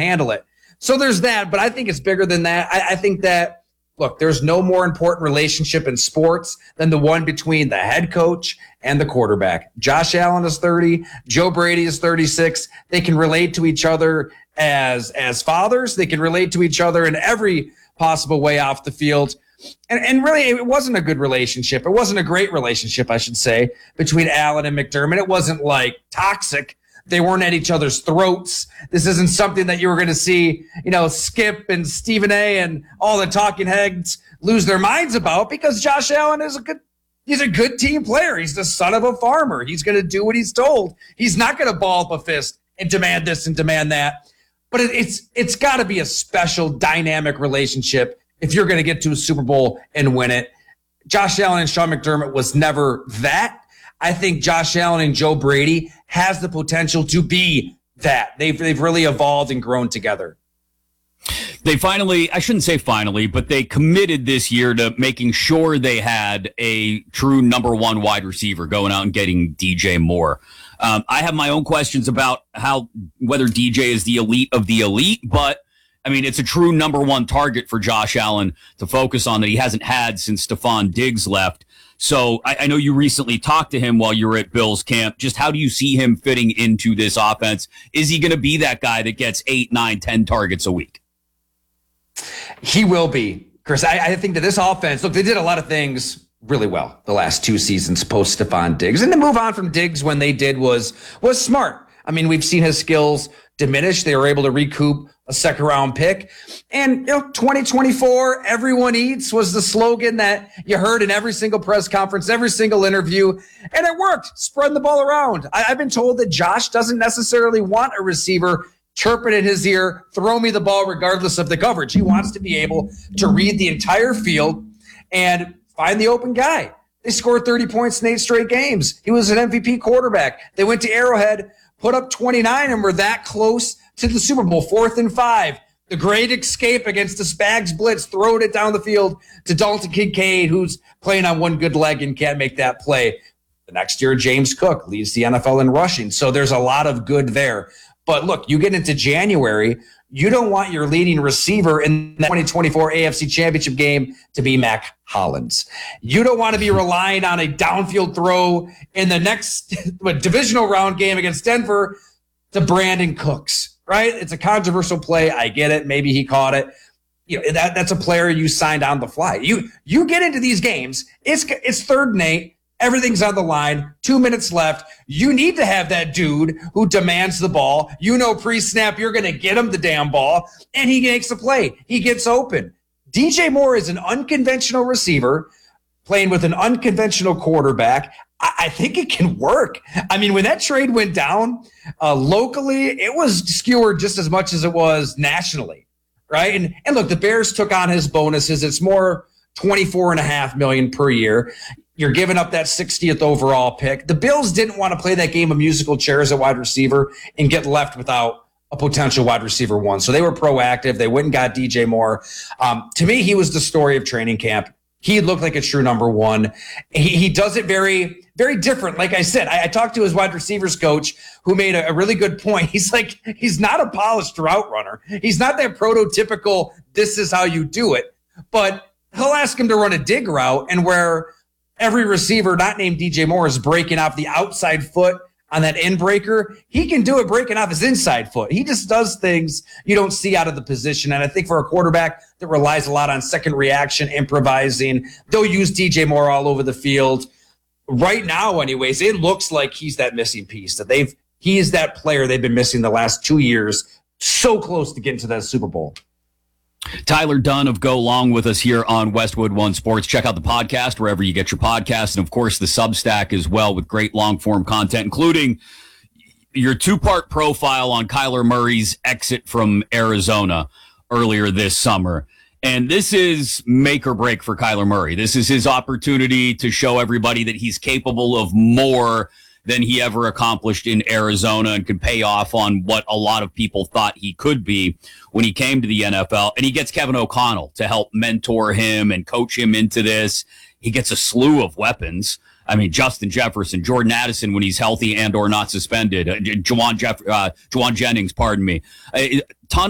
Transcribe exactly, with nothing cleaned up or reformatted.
handle it. So there's that, but I think it's bigger than that. I, I think that, look, there's no more important relationship in sports than the one between the head coach and the quarterback. Josh Allen is thirty. Joe Brady is thirty-six. They can relate to each other as, as fathers. They can relate to each other in every possible way off the field. And, and really, it wasn't a good relationship. It wasn't a great relationship, I should say, between Allen and McDermott. It wasn't like toxic. They weren't at each other's throats. This isn't something that you were going to see, you know, Skip and Stephen A. and all the talking heads lose their minds about, because Josh Allen is a good, he's a good team player. He's the son of a farmer. He's going to do what he's told. He's not going to ball up a fist and demand this and demand that. But it, it's it's got to be a special dynamic relationship if you're going to get to a Super Bowl and win it. Josh Allen and Sean McDermott was never that. I think Josh Allen and Joe Brady has the potential to be that. They've they've really evolved and grown together. They finally, I shouldn't say finally, but they committed this year to making sure they had a true number one wide receiver, going out and getting D J Moore. Um, I have my own questions about how, whether D J is the elite of the elite, but I mean, it's a true number one target for Josh Allen to focus on that he hasn't had since Stephon Diggs left. So I, I know you recently talked to him while you were at Bills camp. Just how do you see him fitting into this offense? Is he going to be that guy that gets eight, nine, ten targets a week? He will be, Chris. I, I think that this offense, look, they did a lot of things really well the last two seasons post Stephon Diggs. And to move on from Diggs when they did was was smart. I mean, we've seen his skills diminish. They were able to recoup a second round pick. And, you know, twenty twenty-four, everyone eats was the slogan that you heard in every single press conference, every single interview. And it worked. Spread the ball around. I, I've been told that Josh doesn't necessarily want a receiver chirping in his ear, throw me the ball regardless of the coverage. He wants to be able to read the entire field and find the open guy. They scored thirty points in eight straight games. He was an M V P quarterback. They went to Arrowhead, put up twenty-nine, and were that close to the Super Bowl, fourth and five. The great escape against the Spags blitz, throwing it down the field to Dalton Kincaid, who's playing on one good leg and can't make that play. The next year, James Cook leads the N F L in rushing. So there's a lot of good there. But look, you get into January, you don't want your leading receiver in the twenty twenty-four A F C Championship game to be Mac Hollins. You don't want to be relying on a downfield throw in the next what, divisional round game against Denver to Brandon Cooks, right? It's a controversial play. I get it. Maybe he caught it. You know, that, that's a player you signed on the fly. You you get into these games, it's it's third and eight. Everything's on the line. Two minutes left. You need to have that dude who demands the ball. You know, pre-snap, you're going to get him the damn ball, and he makes the play. He gets open. D J Moore is an unconventional receiver playing with an unconventional quarterback. I, I think it can work. I mean, when that trade went down uh, locally, it was skewered just as much as it was nationally, right? And, and look, the Bears took on his bonuses. It's more twenty-four and a half million per year. You're giving up that sixtieth overall pick. The Bills didn't want to play that game of musical chairs at wide receiver and get left without a potential wide receiver one. So they were proactive. They went and got D J Moore. Um, to me, he was the story of training camp. He looked like a true number one. He, he does it very, very different. Like I said, I, I talked to his wide receivers coach who made a, a really good point. He's like, he's not a polished route runner. He's not that prototypical, this is how you do it. But he'll ask him to run a dig route, and where every receiver not named D J Moore is breaking off the outside foot on that end breaker, he can do it breaking off his inside foot. He just does things you don't see out of the position. And I think for a quarterback that relies a lot on second reaction, improvising, they'll use D J Moore all over the field. Right now, anyways, it looks like he's that missing piece, that they've he is that player they've been missing the last two years, so close to getting to that Super Bowl. Tyler Dunne of Go Long with us here on Westwood One Sports. Check out the podcast wherever you get your podcasts, and of course the Substack as well, with great long form content, including your two-part profile on Kyler Murray's exit from Arizona earlier this summer. And this is make or break for Kyler Murray. This is his opportunity to show everybody that he's capable of more than he ever accomplished in Arizona, and could pay off on what a lot of people thought he could be when he came to the N F L. And he gets Kevin O'Connell to help mentor him and coach him into this. He gets a slew of weapons. I mean, Justin Jefferson, Jordan Addison when he's healthy and or not suspended, uh, Juwan, Jeff, uh, Juwan Jennings, pardon me. A ton